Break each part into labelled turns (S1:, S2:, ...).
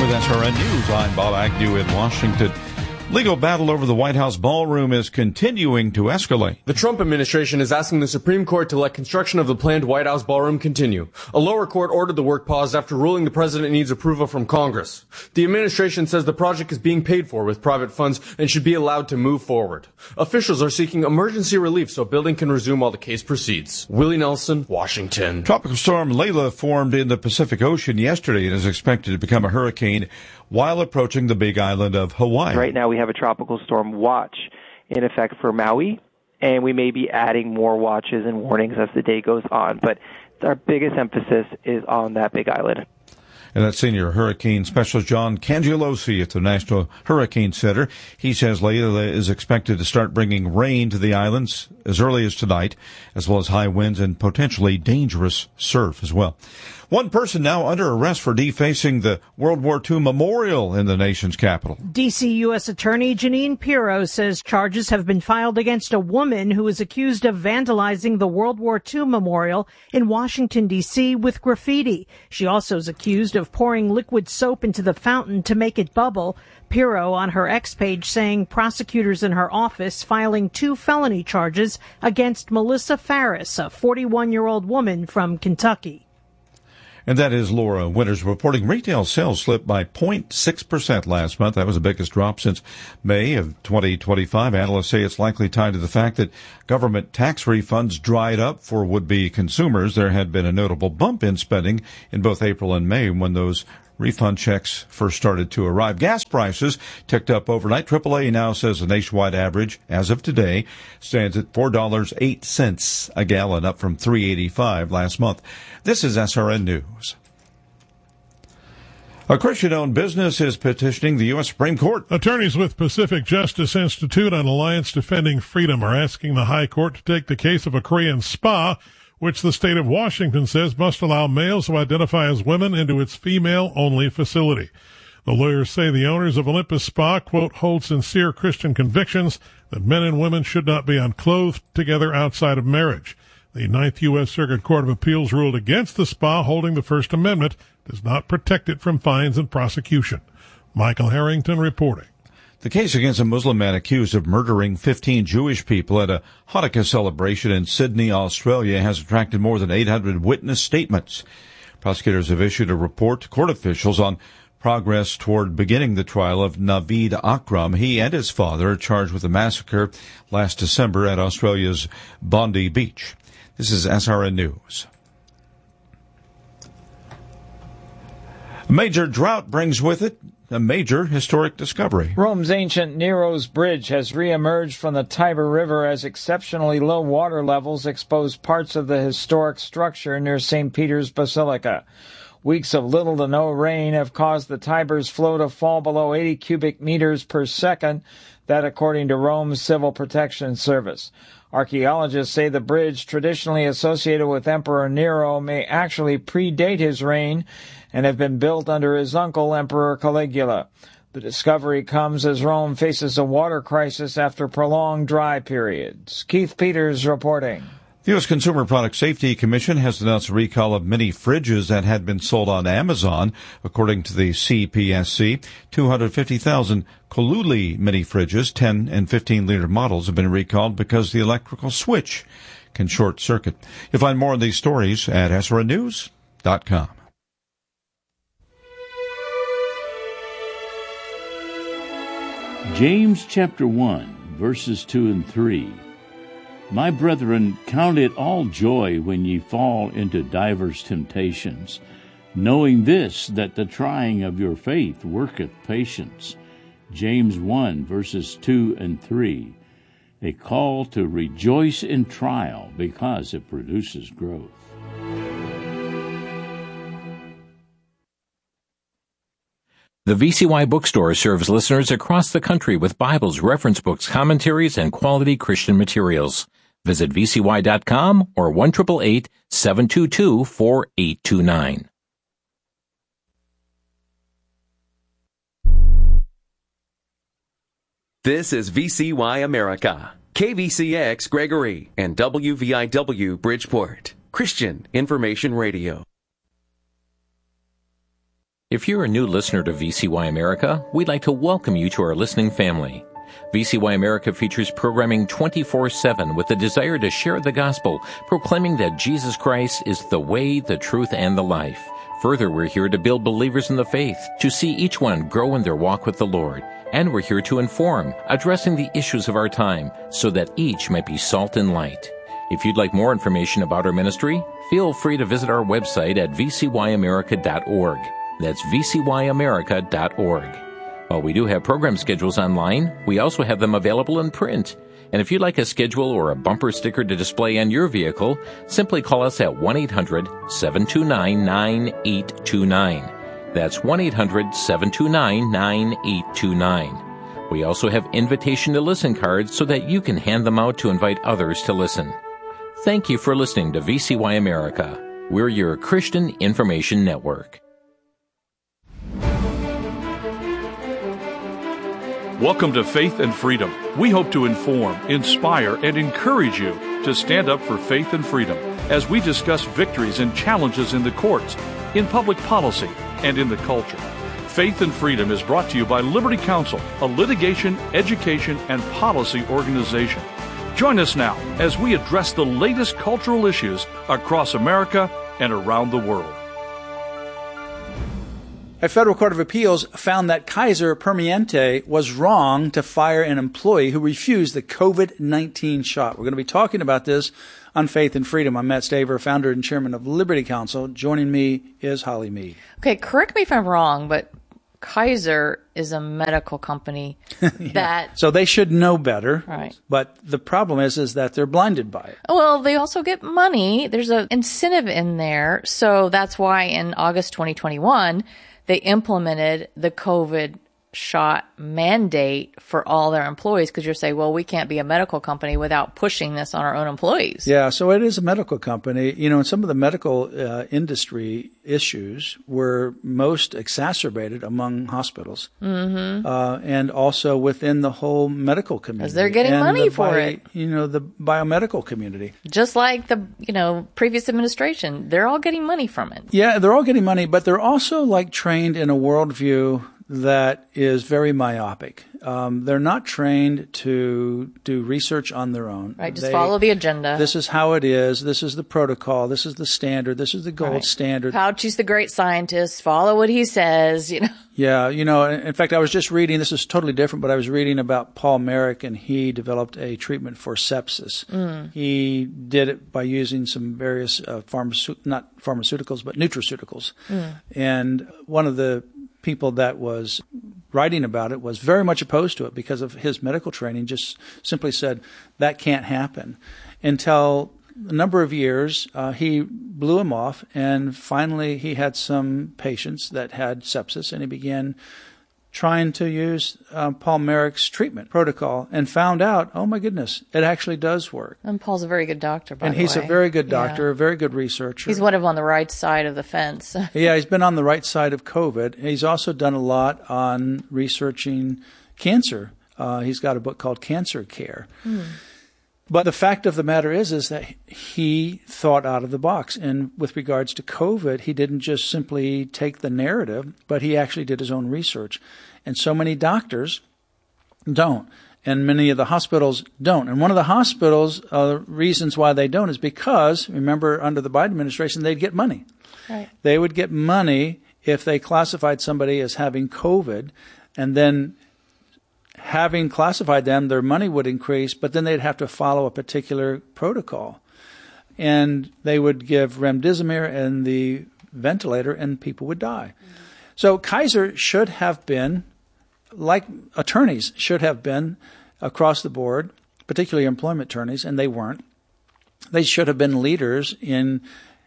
S1: with SRN News. I'm Bob Agnew in Washington. Legal battle over the White House ballroom is continuing to escalate.
S2: The Trump administration is asking the Supreme Court to let construction of the planned White House ballroom continue. A lower court ordered the work paused after ruling the president needs approval from Congress. The administration says the project is being paid for with private funds and should be allowed to move forward. Officials are seeking emergency relief so building can resume while the case proceeds. Willie Nelson, Washington.
S1: Tropical storm Layla formed in the Pacific Ocean yesterday and is expected to become a hurricane while approaching the Big Island of Hawaii.
S3: Right now we have a tropical storm watch in effect for Maui, and we may be adding more watches and warnings as the day goes on. But our biggest emphasis is on that Big Island.
S1: And that's senior hurricane specialist John Cangelosi at the National Hurricane Center. He says Layla is expected to start bringing rain to the islands as early as tonight, as well as high winds and potentially dangerous surf as well. One person now under arrest for defacing the World War II memorial in the nation's capital.
S4: D.C. U.S. Attorney Jeanine Pirro says charges have been filed against a woman who is accused of vandalizing the World War II memorial in Washington, D.C. with graffiti. She also is accused of pouring liquid soap into the fountain to make it bubble. Pirro on her X page saying prosecutors in her office filing 2 felony charges against Melissa Farris, a 41-year-old woman from Kentucky.
S1: And that is Laura Winters reporting retail sales slipped by 0.6% last month. That was the biggest drop since May of 2025. Analysts say it's likely tied to the fact that government tax refunds dried up for would-be consumers. There had been a notable bump in spending in both April and May when those refund checks first started to arrive. Gas prices ticked up overnight. AAA now says the nationwide average, as of today, stands at $4.08 a gallon, up from $3.85 last month. This is SRN News. A Christian-owned business is petitioning the U.S. Supreme Court.
S5: Attorneys with Pacific Justice Institute and Alliance Defending Freedom are asking the High Court to take the case of a Korean spa, which the state of Washington says must allow males to identify as women into its female-only facility. The lawyers say the owners of Olympus Spa, quote, hold sincere Christian convictions that men and women should not be unclothed together outside of marriage. The Ninth U.S. Circuit Court of Appeals ruled against the spa, holding the First Amendment does not protect it from fines and prosecution. Michael Harrington reporting.
S1: The case against a Muslim man accused of murdering 15 Jewish people at a Hanukkah celebration in Sydney, Australia, has attracted more than 800 witness statements. Prosecutors have issued a report to court officials on progress toward beginning the trial of Naveed Akram. He and his father are charged with a massacre last December at Australia's Bondi Beach. This is SRN News. A major drought brings with it a major historic discovery.
S6: Rome's ancient Nero's Bridge has reemerged from the Tiber River as exceptionally low water levels expose parts of the historic structure near St. Peter's Basilica. Weeks of little to no rain have caused the Tiber's flow to fall below 80 cubic meters per second, that according to Rome's Civil Protection Service. Archaeologists say the bridge, traditionally associated with Emperor Nero, may actually predate his reign and have been built under his uncle, Emperor Caligula. The discovery comes as Rome faces a water crisis after prolonged dry periods. Keith Peters reporting.
S1: The U.S. Consumer Product Safety Commission has announced a recall of many fridges that had been sold on Amazon. According to the CPSC, 250,000 Coluli mini fridges, 10 and 15-liter models, have been recalled because the electrical switch can short-circuit. You'll find more on these stories at SRNnews.com.
S7: James chapter 1, verses 2 and 3. My brethren, count it all joy when ye fall into divers temptations, knowing this, that the trying of your faith worketh patience. James 1, verses 2 and 3. A call to rejoice in trial because it produces growth.
S8: The VCY Bookstore serves listeners across the country with Bibles, reference books, commentaries, and quality Christian materials. Visit vcy.com or 1-888-722-4829.
S9: This is VCY America, KVCX Gregory, and WVIW Bridgeport, Christian Information Radio.
S8: If you're a new listener to VCY America, we'd like to welcome you to our listening family. VCY America features programming 24/7 with the desire to share the gospel, proclaiming that Jesus Christ is the way, the truth, and the life. Further, we're here to build believers in the faith, to see each one grow in their walk with the Lord. And we're here to inform, addressing the issues of our time, so that each might be salt and light. If you'd like more information about our ministry, feel free to visit our website at vcyamerica.org. That's vcyamerica.org. While we do have program schedules online, we also have them available in print. And if you'd like a schedule or a bumper sticker to display on your vehicle, simply call us at 1-800-729-9829. That's 1-800-729-9829. We also have invitation to listen cards so that you can hand them out to invite others to listen. Thank you for listening to VCY America. We're your Christian Information Network.
S10: Welcome to Faith and Freedom. We hope to inform, inspire, and encourage you to stand up for faith and freedom as we discuss victories and challenges in the courts, in public policy, and in the culture. Faith and Freedom is brought to you by Liberty Counsel, a litigation, education, and policy organization. Join us now as we address the latest cultural issues across America and around the world.
S11: A federal court of appeals found that Kaiser Permanente was wrong to fire an employee who refused the COVID-19 shot. We're going to be talking about this on Faith and Freedom. I'm Matt Staver, founder and chairman of Liberty Counsel. Joining me is Holly Mead.
S12: Okay, correct me if I'm wrong, but Kaiser is a medical company that...
S11: So they should know better.
S12: Right.
S11: But the problem is that they're blinded by it.
S12: Well, they also get money. There's an incentive in there. So that's why in August 2021... they implemented the COVID shot mandate for all their employees, because you're saying, well, we can't be a medical company without pushing this on our own employees.
S11: Yeah, so it is a medical company. You know, and some of the medical industry issues were most exacerbated among hospitals, and also within the whole medical community.
S12: Because they're getting money for it.
S11: You know, the biomedical community.
S12: Just like the, previous administration, they're all getting money from it.
S11: Yeah, they're all getting money, but they're also trained in a worldview that is very myopic. They're not trained to do research on their own.
S12: Right, just follow the agenda.
S11: This is how it is. This is the protocol. This is the standard. This is the gold standard.
S12: Fauci's the great scientist. Follow what he says,
S11: Yeah, in fact, I was just reading, this is totally different, but I was reading about Paul Marik, and he developed a treatment for sepsis. He did it by using some various not pharmaceuticals, but nutraceuticals. And one of the people that was writing about it was very much opposed to it because of his medical training, just simply said that can't happen. Until a number of years, he blew him off, and finally he had some patients that had sepsis, and he began trying to use Paul Marik's treatment protocol and found out, oh my goodness, it actually does work.
S12: And Paul's a very good doctor, by the way.
S11: And he's a very good doctor, a very good researcher.
S12: He's one of on the right side of the fence.
S11: Yeah, he's been on the right side of COVID. He's also done a lot on researching cancer. He's got a book called Cancer Care. But the fact of the matter is that he thought out of the box. And with regards to COVID, he didn't just simply take the narrative, but he actually did his own research. And so many doctors don't. And many of the hospitals don't. And one of the hospitals' reasons why they don't is because, remember, under the Biden administration, they'd get money.
S12: Right.
S11: They would get money if they classified somebody as having COVID, and then having classified them, their money would increase, but then they'd have to follow a particular protocol. And they would give remdesivir and the ventilator, and people would die. So Kaiser should have been, like attorneys should have been across the board, particularly employment attorneys, and they weren't. They should have been leaders in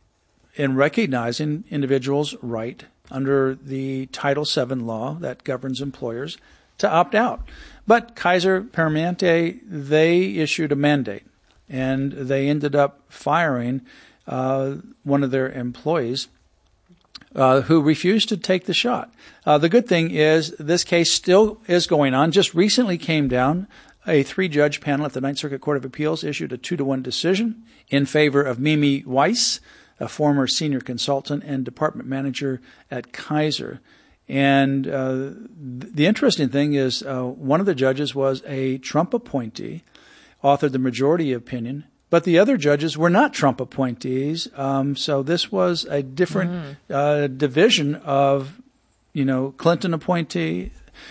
S11: recognizing individuals' right under the Title VII law that governs employers to opt out. But Kaiser Permanente, they issued a mandate, and they ended up firing one of their employees who refused to take the shot. The good thing is this case still is going on. Just recently came down. A 3-judge panel at the Ninth Circuit Court of Appeals issued a 2-1 decision in favor of Mimi Weiss, a former senior consultant and department manager at Kaiser. And the interesting thing is one of the judges was a Trump appointee, authored the majority opinion, but the other judges were not Trump appointees. So this was a different division of, Clinton appointee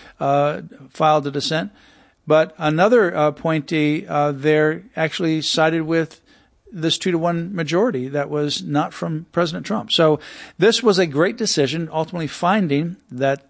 S11: filed a dissent. But another appointee there actually sided with this 2-1 majority that was not from President Trump. So this was a great decision, ultimately finding that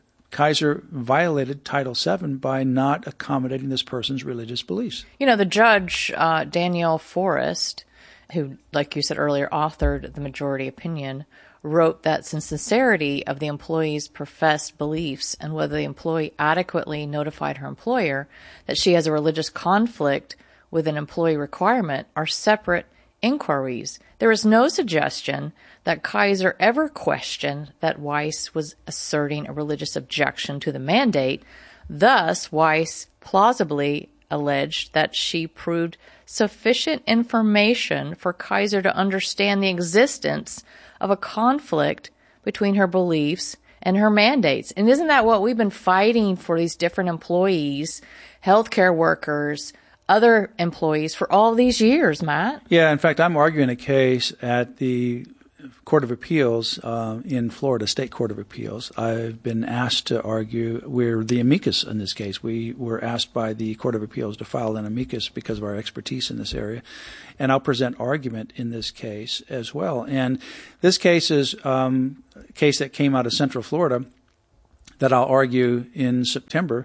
S11: Kaiser violated Title VII by not accommodating this person's religious beliefs.
S12: The judge, Danielle Forrest, who, like you said earlier, authored the majority opinion, wrote that since the sincerity of the employee's professed beliefs and whether the employee adequately notified her employer that she has a religious conflict with an employee requirement are separate inquiries. There is no suggestion that Kaiser ever questioned that Weiss was asserting a religious objection to the mandate. Thus, Weiss plausibly alleged that she proved sufficient information for Kaiser to understand the existence of a conflict between her beliefs and her mandates. And isn't that what we've been fighting for, these different employees, healthcare workers, other employees for all these years, Matt?
S11: Yeah, in fact, I'm arguing a case at the Court of Appeals in Florida, State Court of Appeals. I've been asked to argue. We're the amicus in this case. We were asked by the Court of Appeals to file an amicus because of our expertise in this area. And I'll present argument in this case as well. And this case is a case that came out of Central Florida that I'll argue in September.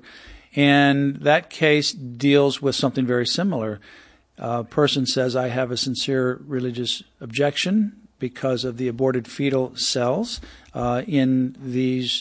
S11: And that case deals with something very similar. A person says, I have a sincere religious objection because of the aborted fetal cells in these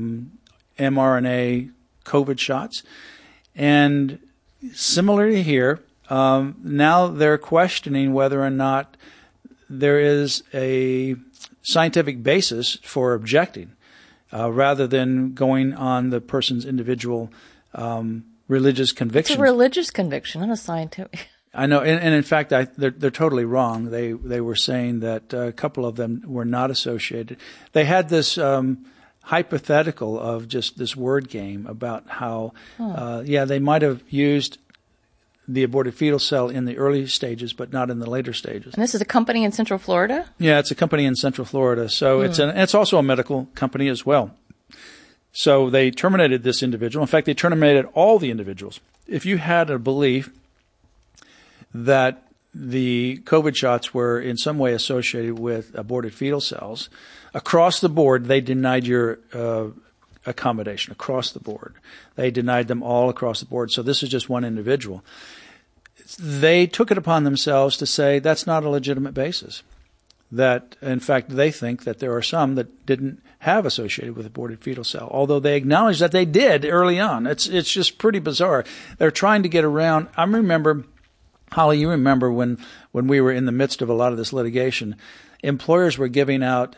S11: mRNA COVID shots. And similarly here, now they're questioning whether or not there is a scientific basis for objecting, rather than going on the person's individual religious conviction.
S12: It's a religious conviction, not a scientific.
S11: I know, and in fact, they're totally wrong. They were saying that a couple of them were not associated. They had this hypothetical of just this word game about how, they might have used the aborted fetal cell in the early stages, but not in the later stages.
S12: And this is a company in Central Florida?
S11: Yeah, it's a company in Central Florida. So it's also a medical company as well. So they terminated this individual. In fact, they terminated all the individuals. If you had a belief that the COVID shots were in some way associated with aborted fetal cells, across the board, they denied your accommodation, across the board. They denied them all across the board. So this is just one individual. They took it upon themselves to say that's not a legitimate basis. That, in fact, they think that there are some that didn't have associated with aborted fetal cell, although they acknowledge that they did early on. It's just pretty bizarre. They're trying to get around. I remember, Holly, you remember when we were in the midst of a lot of this litigation, employers were giving out,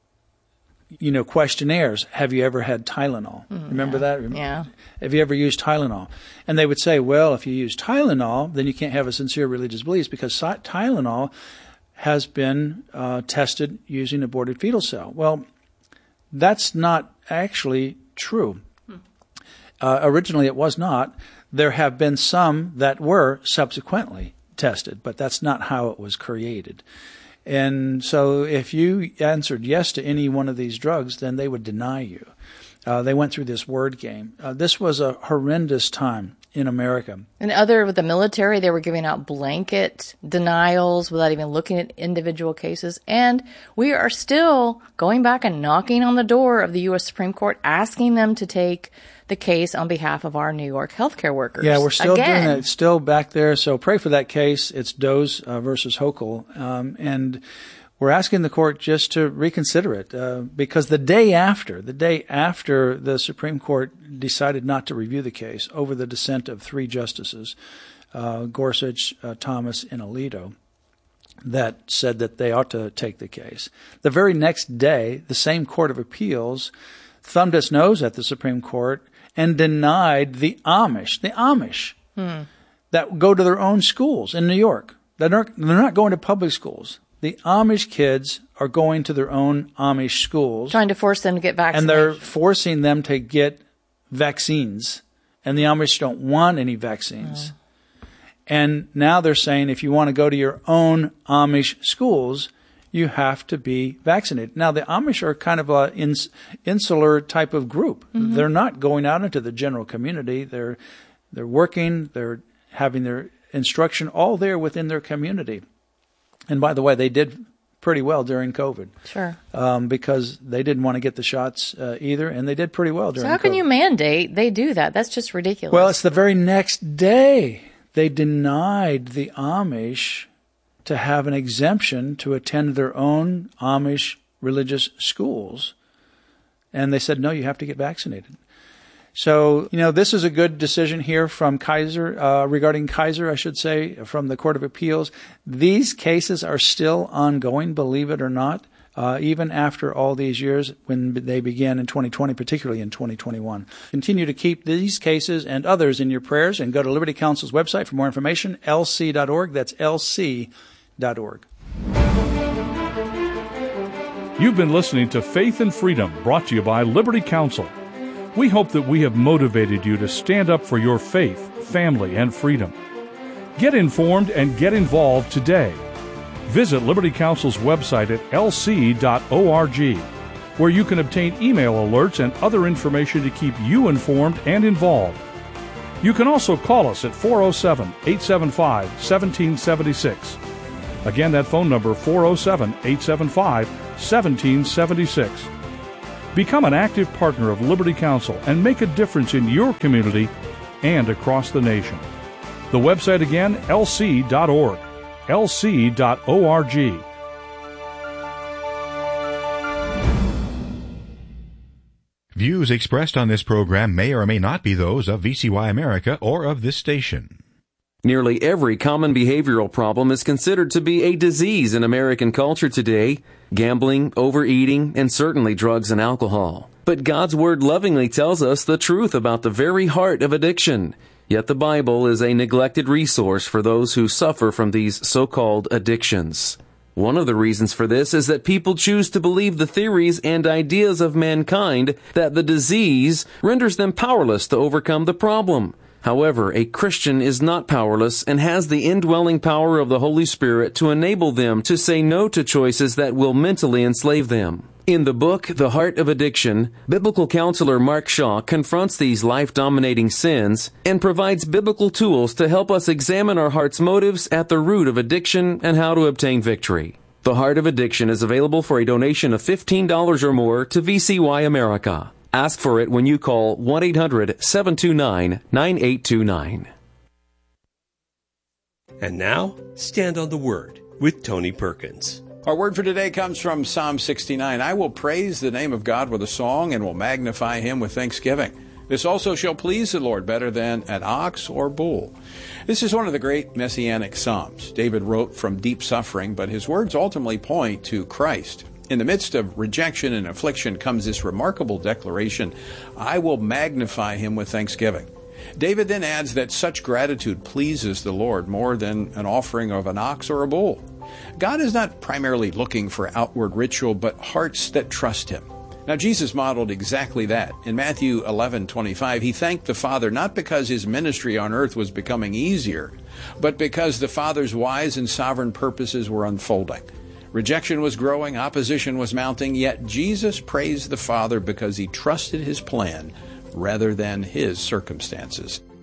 S11: questionnaires. Have you ever had Tylenol? Remember that?
S12: Yeah.
S11: Have you ever used Tylenol? And they would say, well, if you use Tylenol, then you can't have a sincere religious beliefs because Tylenol has been tested using aborted fetal cell. Well, that's not actually true. Originally, it was not. There have been some that were subsequently tested, but that's not how it was created. And so if you answered yes to any one of these drugs, then they would deny you. They went through this word game. This was a horrendous time in America.
S12: And with the military, they were giving out blanket denials without even looking at individual cases. And we are still going back and knocking on the door of the U.S. Supreme Court, asking them to take the case on behalf of our New York healthcare workers.
S11: Yeah, we're still doing it. It's still back there. So pray for that case. It's Doe's versus Hochul. And we're asking the court just to reconsider it because the day after the Supreme Court decided not to review the case over the dissent of 3 justices, Gorsuch, Thomas, and Alito, that said that they ought to take the case. The very next day, the same Court of Appeals thumbed its nose at the Supreme Court and denied the Amish that go to their own schools in New York. They're not going to public schools. the Amish kids are going to their own Amish schools.
S12: Trying to force them to get vaccinated.
S11: And they're forcing them to get vaccines. And the Amish don't want any vaccines. And now they're saying if you want to go to your own Amish schools, you have to be vaccinated. Now, the Amish are kind of an insular type of group. Mm-hmm. They're not going out into the general community. They're working. They're having their instruction all there within their community. And by the way, they did pretty well during COVID.
S12: Sure.
S11: Because they didn't want to get the shots either, and they did pretty well during COVID.
S12: So how can you mandate they do that? That's just ridiculous.
S11: Well, it's the very next day they denied the Amish to have an exemption to attend their own Amish religious schools. And they said, no, you have to get vaccinated. So, this is a good decision here from Kaiser, regarding Kaiser, I should say, from the Court of Appeals. These cases are still ongoing, believe it or not, even after all these years when they began in 2020, particularly in 2021. Continue to keep these cases and others in your prayers and go to Liberty Counsel's website for more information, lc.org. That's lc.org.
S10: You've been listening to Faith and Freedom, brought to you by Liberty Counsel. We hope that we have motivated you to stand up for your faith, family, and freedom. Get informed and get involved today. Visit Liberty Counsel's website at lc.org, where you can obtain email alerts and other information to keep you informed and involved. You can also call us at 407-875-1776. Again, that phone number, 407-875-1776. Become an active partner of Liberty Counsel and make a difference in your community and across the nation. The website again, lc.org, lc.org.
S13: Views expressed on this program may or may not be those of VCY America or of this station.
S9: Nearly every common behavioral problem is considered to be a disease in American culture today. Gambling, overeating, and certainly drugs and alcohol. But God's Word lovingly tells us the truth about the very heart of addiction. Yet the Bible is a neglected resource for those who suffer from these so-called addictions. One of the reasons for this is that people choose to believe the theories and ideas of mankind that the disease renders them powerless to overcome the problem. However, a Christian is not powerless and has the indwelling power of the Holy Spirit to enable them to say no to choices that will mentally enslave them. In the book, The Heart of Addiction, biblical counselor Mark Shaw confronts these life-dominating sins and provides biblical tools to help us examine our heart's motives at the root of addiction and how to obtain victory. The Heart of Addiction is available for a donation of $15 or more to VCY America. Ask for it when you call 1-800-729-9829.
S14: And now, Stand on the Word with Tony Perkins.
S15: Our word for today comes from Psalm 69. I will praise the name of God with a song and will magnify him with thanksgiving. This also shall please the Lord better than an ox or bull. This is one of the great messianic psalms. David wrote from deep suffering, but his words ultimately point to Christ. In the midst of rejection and affliction comes this remarkable declaration, I will magnify him with thanksgiving. David then adds that such gratitude pleases the Lord more than an offering of an ox or a bull. God is not primarily looking for outward ritual, but hearts that trust him. Now, Jesus modeled exactly that. In Matthew 11:25, he thanked the Father not because his ministry on earth was becoming easier, but because the Father's wise and sovereign purposes were unfolding. Rejection was growing, opposition was mounting, yet Jesus praised the Father because he trusted his plan rather than his circumstances.